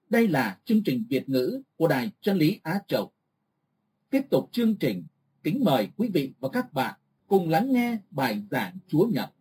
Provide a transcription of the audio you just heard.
Đây là chương trình Việt ngữ của Đài Chân lý Á Châu. Tiếp tục chương trình, kính mời quý vị và các bạn cùng lắng nghe bài giảng Chúa Nhật